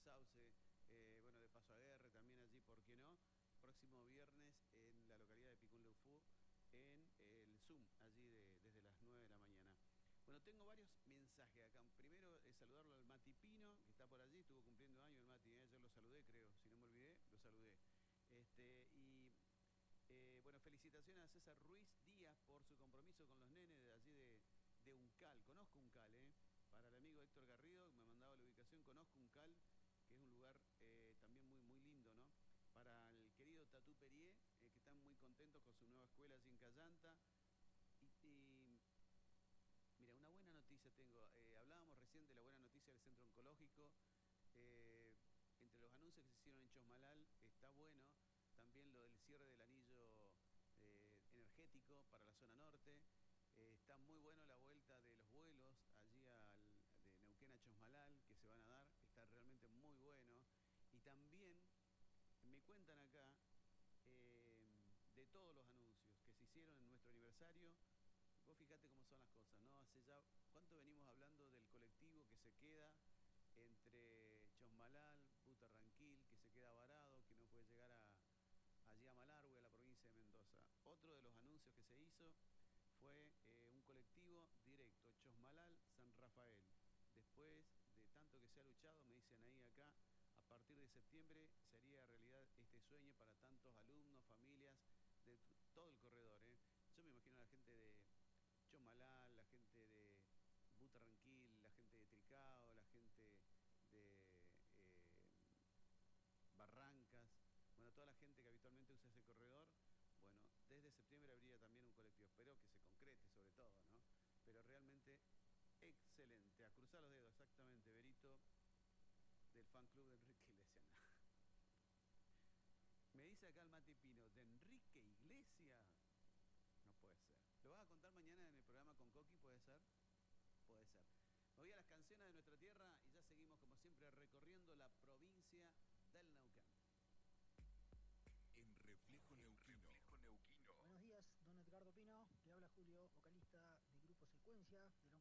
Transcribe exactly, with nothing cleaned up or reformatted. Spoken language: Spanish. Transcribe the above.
Sauce, eh, bueno, de Paso Aguirre, también allí, ¿por qué no? Próximo viernes en la localidad de Picún-Leufú, en el Zoom, allí de, desde las nueve de la mañana. Bueno, tengo varios mensajes acá. Primero, eh, saludarlo al Mati Pino, que está por allí, estuvo cumpliendo años el Mati, ¿eh? Yo lo saludé, creo, si no me olvidé, lo saludé. Este, y eh, bueno, felicitaciones a César Ruiz Díaz por su compromiso con los nenes de allí de, de Uncal. Conozco Uncal, ¿eh? Para el amigo Héctor Garrido, que me mandaba la ubicación, conozco Uncal, que es un lugar eh, también muy, muy lindo, ¿no? Para el querido Tatú Perier, eh, que están muy contentos con su nueva escuela allí en Callanta. Y, y mira, una buena noticia tengo. Eh, hablábamos recién de la buena noticia del centro oncológico. Eh, entre los anuncios que se hicieron en Chosmalal está bueno también lo del cierre del anillo eh, energético para la zona norte. Eh, está muy bueno la vuelta de los vuelos allí al, de Neuquén a Chosmalal que se van a dar. Está realmente muy bueno. Y también me cuentan acá eh, de todos los anuncios que se hicieron en nuestro aniversario. Vos fijate cómo son las cosas, ¿no? Hace ya, ¿cuánto venimos hablando del colectivo que se queda entre Chosmalal, Butarranquil, que se queda varado, que no puede llegar a, allí a Malargüe, a la provincia de Mendoza? Otro de los anuncios que se hizo fue eh, un colectivo directo, Chosmalal, San Rafael. Después de tanto que se ha luchado, me dicen ahí acá, a partir de septiembre se haría realidad este sueño para tantos alumnos, familias, de todo el corredor, ¿eh? Yo me imagino a la gente de Chosmalal, la gente de Butarranquil, la gente de Tricao, la gente de eh, Barrancas, bueno, toda la gente que habitualmente usa ese corredor. Bueno, desde septiembre habría también un colectivo. Espero que se concrete sobre todo, ¿no? Pero realmente excelente. A cruzar los dedos, exactamente, Berito, del fan club de Enrique Iglesias. Me dice acá el Mati Pino, ¿de Enrique Iglesias? No puede ser. ¿Lo vas a contar mañana en el programa con Coqui? ¿Puede ser? Puede ser. Me voy a las canciones de nuestra tierra y ya seguimos, como siempre, recorriendo la provincia del Neuquén. En Reflejo Neuquino. Reflejo Neuquino. Buenos días, don Edgardo Pino. Le habla Julio, vocalista del grupo Secuencia, de la